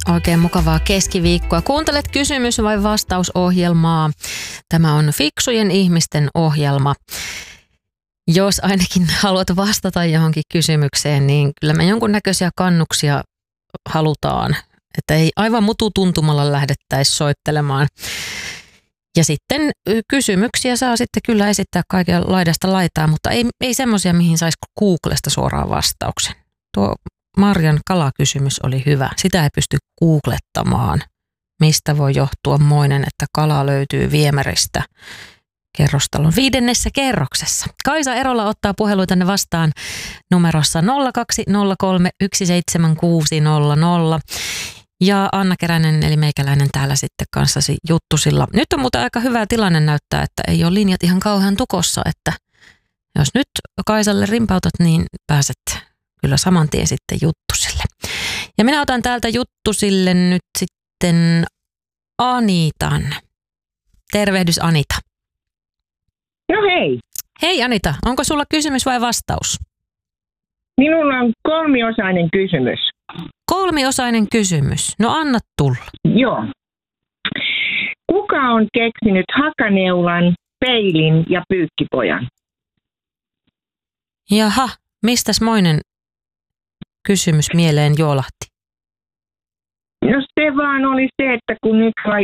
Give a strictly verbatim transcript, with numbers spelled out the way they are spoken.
Oikein mukavaa keskiviikkoa. Kuuntelet kysymys- vai vastausohjelmaa. Tämä on fiksujen ihmisten ohjelma. Jos ainakin haluat vastata johonkin kysymykseen, niin kyllä me jonkunnäköisiä kannuksia halutaan. Että ei aivan mututuntumalla lähdettäisi soittelemaan. Ja sitten kysymyksiä saa sitten kyllä esittää kaiken laidasta laitaa, mutta ei, ei semmoisia, mihin saisi Googlesta suoraan vastauksen. Tuo Marjan kalakysymys oli hyvä. Sitä ei pysty googlettamaan. Mistä voi johtua moinen, että kala löytyy viemäristä kerrostalon viidennessä kerroksessa? Kaisa Erola ottaa puheluitanne vastaan numerossa nolla kaksi nolla kolme yksi seitsemän kuusi nolla nolla. Ja Anna Keränen eli meikäläinen täällä sitten kanssasi juttusilla. Nyt on muuten aika hyvä tilanne näyttää, että ei ole linjat ihan kauhean tukossa, että jos nyt Kaisalle rimpautat, niin pääset kyllä saman tien sitten juttusille. Ja minä otan täältä juttusille nyt sitten Anitan. Tervehdys Anita. No hei. Hei Anita, onko sulla kysymys vai vastaus? Minulla on kolmiosainen kysymys. Kolmiosainen kysymys. No anna tulla. Joo. Kuka on keksinyt hakaneulan, peilin ja pyykkipojan? Jaha, mistäs moinen kysymys mieleen juolahti? No se vaan oli se, että kun nyt